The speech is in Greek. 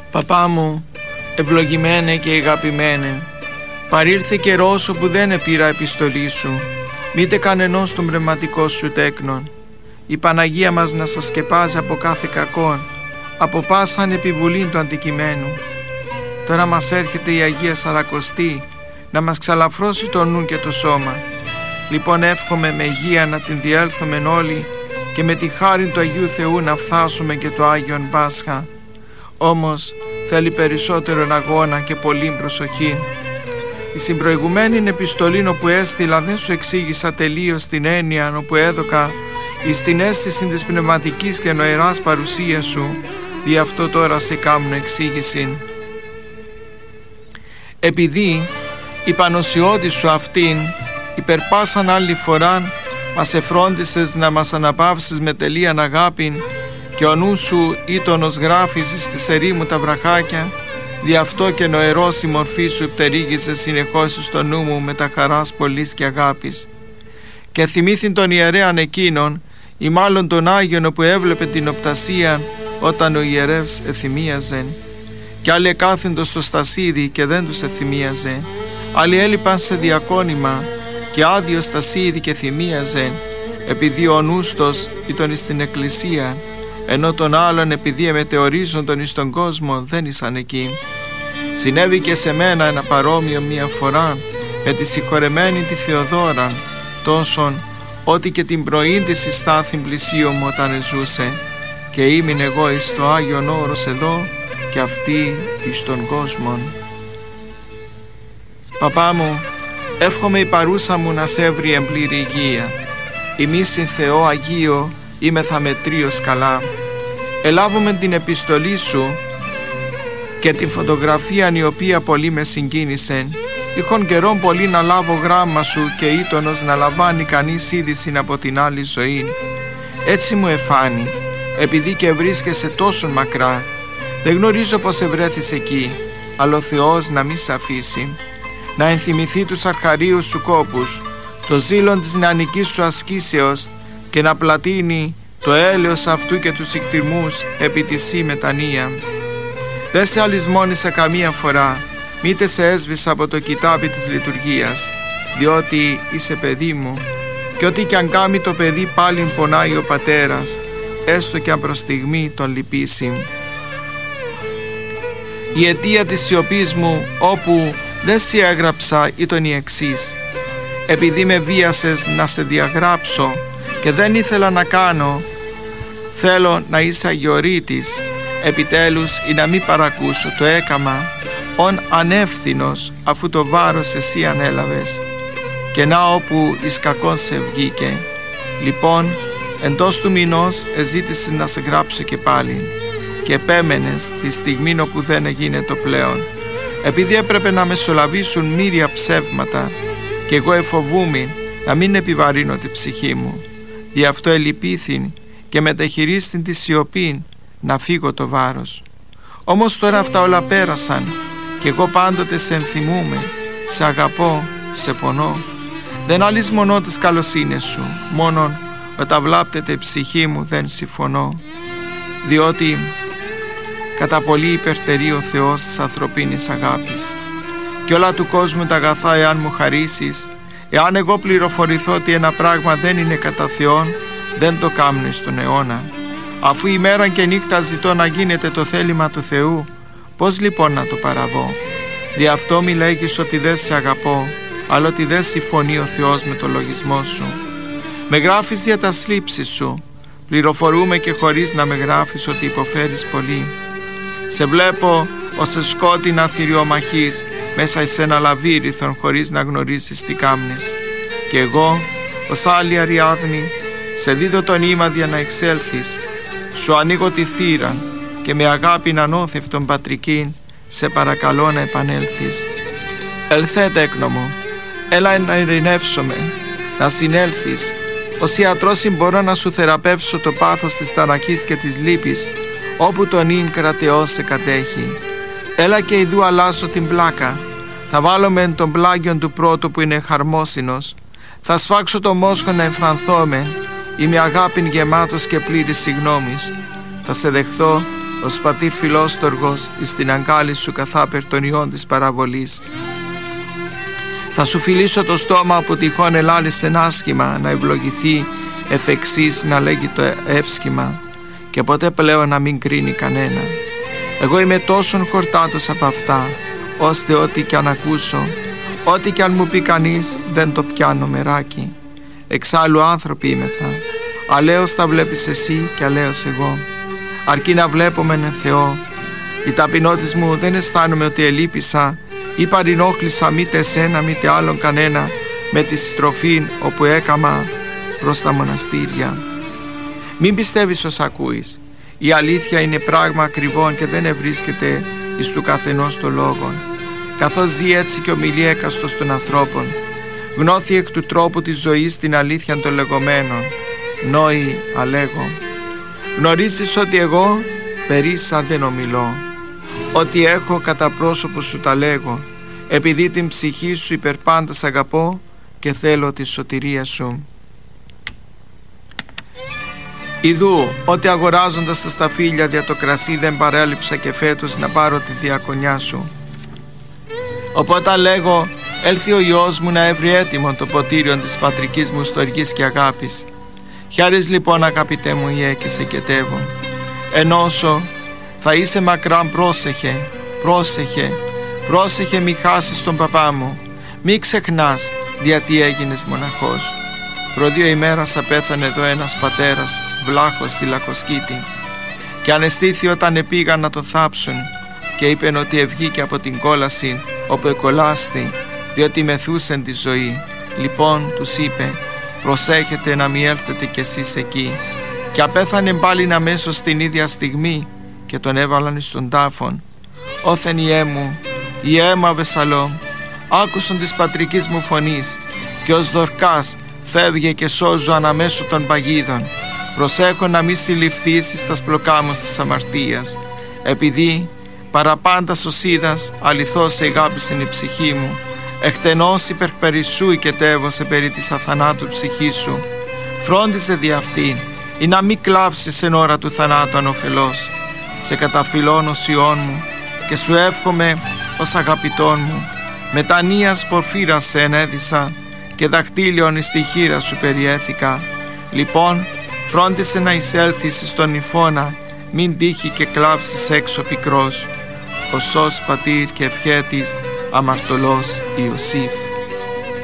Παπά μου, ευλογημένε και αγαπημένε, παρήλθε καιρός όπου δεν επήρα επιστολή σου, μήτε κανενός των πνευματικών σου τέκνων. Η Παναγία μας να σας σκεπάζει από κάθε κακόν, από πάσαν επιβουλήν του αντικειμένου. Τώρα μας έρχεται η Αγία Σαρακοστή να μας ξαλαφρώσει το νου και το σώμα. Λοιπόν εύχομαι με υγεία να την διέλθουμε όλοι και με τη χάρη του Αγίου Θεού να φτάσουμε και το Άγιον Πάσχα. Όμως θέλει περισσότερον αγώνα και πολλή προσοχή. Η συμπροηγουμένη επιστολή όπου έστειλα δεν σου εξήγησα τελείως την έννοια όπου έδωκα εις την αίσθηση της πνευματικής και νοεράς παρουσίας σου, δι' αυτό τώρα σε κάμουν εξήγηση. Επειδή η πανωσιώτη σου αυτήν υπερπάσαν άλλη φοράν μας εφρόντισες να μας αναπαύσεις με τελείαν αγάπην και ο νου σου ήτονος γράφεις στις ερήμου τα βραχάκια, δι' αυτό και νοερός η μορφή σου πτερίγησε συνεχώς στο νου μου με τα χαράς πολλής και αγάπης. Και θυμήθην τον ιερέαν εκείνον ή μάλλον τον Άγιον που έβλεπε την οπτασία όταν ο ιερεύς εθυμίαζε, και άλλοι εκάθεντος στο στασίδι και δεν τους εθυμίαζε, άλλοι έλειπαν σε διακόνημα και άδειο στασίδι και θυμίαζε, επειδή ο νούστος ήταν στην εκκλησία, ενώ τον άλλον επειδή εμετεωρίζονταν εις τον κόσμο δεν ήσαν εκεί. Συνέβη και σε μένα ένα παρόμοιο μία φορά με τη συγχωρεμένη τη Θεοδόρα, τόσον ότι και την πρωί της στάθην πλησίω μου όταν ζούσε, και ήμουν εγώ εις το Άγιον Όρος εδώ και αυτή εις τον κόσμον. Παπά μου, εύχομαι η παρούσα μου να σε έβρει εμπλήρη υγεία. Εμείς εν Θεό Αγίο είμεθα μετρίως καλά. Ελάβουμε την επιστολή σου και την φωτογραφία η οποία πολύ με συγκίνησε. Είχον καιρόν πολύ να λάβω γράμμα σου και ήτονος να λαμβάνει κανείς είδηση από την άλλη ζωή. Έτσι μου εφάνει, επειδή και βρίσκεσαι τόσο μακρά. Δεν γνωρίζω πως ευρέθης εκεί, αλλά ο Θεός να μη σε αφήσει. Να ενθυμηθεί τους αρχαρίους σου κόπους, το ζήλον της νεανικής σου ασκήσεως και να πλατείνει το έλεος αυτού και τους εκτιμούς επί τη σύ μετανία. Δεν σε αλυσμόνισα καμία φορά, μήτε σε έσβησα από το κοιτάπι της λειτουργίας, διότι είσαι παιδί μου, και ό,τι κι αν κάνει το παιδί πάλιν πονάει ο πατέρας, έστω κι αν προς στιγμή τον λυπήσει. Η αιτία της σιωπής μου όπου δεν σε έγραψα ήταν η εξής: επειδή με βίασες να σε διαγράψω και δεν ήθελα να κάνω, θέλω να είσαι αγιορείτης, επιτέλους ή να μην παρακούσω το έκαμα ον ανεύθυνος, αφού το βάρος εσύ ανέλαβες, και να όπου εις κακόν σε βγήκε. Λοιπόν εντός του μηνός εζήτησες να σε γράψω και πάλι, και επέμενες τη στιγμή όπου δεν έγινε το πλέον, επειδή έπρεπε να μεσολαβήσουν μύρια ψεύματα, και εγώ εφοβούμαι να μην επιβαρύνω τη ψυχή μου. Δι' αυτό ελυπήθην και μεταχειρίστην τη σιωπήν να φύγω το βάρος. Όμως τώρα αυτά όλα πέρασαν, και εγώ πάντοτε σε ενθυμούμαι, σε αγαπώ, σε πονώ. Δεν αλυσμονώ τις καλοσύνες σου, μόνον όταν βλάπτεται η ψυχή μου δεν συμφωνώ, διότι κατά πολύ υπερτερεί ο Θεός της ανθρωπίνης αγάπης, και όλα του κόσμου τα αγαθά εάν μου χαρίσεις, εάν εγώ πληροφορηθώ ότι ένα πράγμα δεν είναι κατά Θεόν, δεν το κάμνω στον αιώνα. Αφού ημέρα και νύχτα ζητώ να γίνεται το θέλημα του Θεού, πώς λοιπόν να το παραβώ? Δι' αυτό μη λέγεις ότι δεν σε αγαπώ, αλλά ότι δεν συμφωνεί ο Θεός με το λογισμό σου. Με γράφεις για τα σλήψεις σου, πληροφορούμε και χωρίς να με γράφεις ότι υποφέρεις πολύ. Σε βλέπω ως σκότεινα θηριομαχής μέσα σε ένα λαβύριθον χωρίς να γνωρίζεις τι κάμνεις. Και εγώ ως άλλη Αριάδνη σε δίδω τον ήμαδια να εξέλθεις, σου ανοίγω τη θύρα και με αγάπη ανώθευτον πατρικήν σε παρακαλώ να επανέλθεις. Ελθέ τέκνο μου, έλα να ειρηνεύσομαι, να συνέλθεις. Ως ιατρός μπορώ να σου θεραπεύσω το πάθος της ταραχής και της λύπης, όπου τον ίν κρατεός σε κατέχει. Έλα και ειδού αλλάσω την πλάκα, θα βάλω μεν τον πλάγιον του πρώτου που είναι χαρμόσυνος, θα σφάξω το μόσχο να εμφρανθώ με, είμαι αγάπην γεμάτος και πλήρης συγγνώμης. Θα σε δεχθώ ως πατήρ φιλόστοργος εις την αγκάλη σου καθάπερ των ιών της παραβολής. Θα σου φιλήσω το στόμα που τυχόν ελάλησεν άσχημα, να ευλογηθεί εφ' εξής να λέγει το εύσχημα, και ποτέ πλέον να μην κρίνει κανένα. Εγώ είμαι τόσον χορτάτος από αυτά, ώστε ό,τι κι αν ακούσω, ό,τι κι αν μου πει κανείς, δεν το πιάνω μεράκι. Εξάλλου άνθρωποι είμεθα, αλέως τα βλέπεις εσύ και αλέως εγώ, αρκεί να βλέπομεν Θεό. Η ταπεινότης μου δεν αισθάνομαι ότι ελείπησα ή παρενόχλησα μήτε εσένα μήτε άλλον κανένα με τη στροφή όπου έκαμα προς τα μοναστήρια. Μην πιστεύεις όσα ακούεις. Η αλήθεια είναι πράγμα ακριβών και δεν ευρίσκεται εις του καθενός το λόγον. Καθώς ζει έτσι και ομιλεί έκαστος των ανθρώπων, γνώθη εκ του τρόπου της ζωής την αλήθεια των λεγόμενων. Νόη αλέγω. Γνωρίζεις ότι εγώ περίσα δεν ομιλώ. Ό,τι έχω κατά πρόσωπο σου τα λέγω, επειδή την ψυχή σου υπερπάντας αγαπώ και θέλω τη σωτηρία σου. Ιδού, ότι αγοράζοντας τα σταφύλια δια το κρασί δεν παρέλειψα και φέτος να πάρω τη διακονιά σου. Οπότε λέγω, έλθει ο Υιός μου να έβρει έτοιμο το ποτήριο της πατρικής μου στοργής και αγάπης. Χάρις λοιπόν αγαπητέ μου Υιέ και σε κετεύω. Ενώσο θα είσαι μακράν, πρόσεχε μη χάσεις τον παπά μου. Μη ξεχνάς γιατί έγινες μοναχός. Προ 2 ημέρας απέθανε εδώ ένας πατέρας βλάχος στη Λακοσκήτη και αναισθήθη όταν επήγαν να τον θάψουν και είπεν ότι ευγήκε από την κόλαση όπου εκολάστη διότι μεθούσεν τη ζωή. Λοιπόν τους είπε, προσέχετε να μη έλθετε κι εσείς εκεί, και απέθανε πάλιν αμέσως την ίδια στιγμή και τον έβαλαν εις τον τάφον. Όθεν Υιέ μου Αβεσσαλόμ, άκουσον της πατρικής μου φωνής και ως Δορκάς φεύγε και σώζω αναμέσω των παγίδων. Προσέχω να μη συλληφθείς εις τας πλοκάμους της αμαρτίας, επειδή παραπάντας ως είδας αληθώς σε αγάπησεν η ψυχή μου, εκτενώς υπερπερισσού οικετεύωσε περί της αθανάτου ψυχής σου. Φρόντιζε δι' αυτήν, ή να μη κλάψεις εν ώρα του θανάτου ανοφελώς. Σε καταφυλώνω Υιόν μου και σου εύχομαι ως αγαπητόν μου. Μετανοίας πορφύρας σε ενέδισα και δαχτύλιον εις τη χείρα σου περιέθηκα. Λοιπόν, φρόντισε να εισέλθεις εις τον νηφώνα, μην τύχει και κλάψεις έξω πικρός. Ο σως πατήρ και ευχέτης αμαρτωλός Ιωσήφ.